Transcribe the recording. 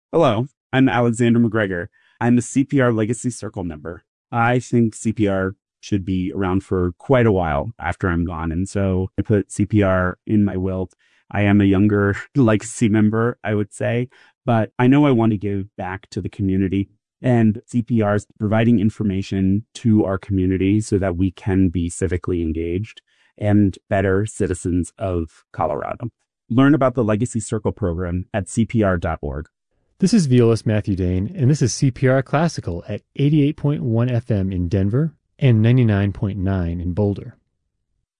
Hello, I'm Alexander McGregor. I'm a CPR Legacy Circle member. I think CPR should be around for quite a while after I'm gone. And so I put CPR in my will. I am a younger legacy member, I would say, but I know I want to give back to the community. And CPR is providing information to our community so that we can be civically engaged and better citizens of Colorado. Learn about the Legacy Circle program at CPR.org. This is violist Matthew Dane, and this is CPR Classical at 88.1 FM in Denver and 99.9 in Boulder.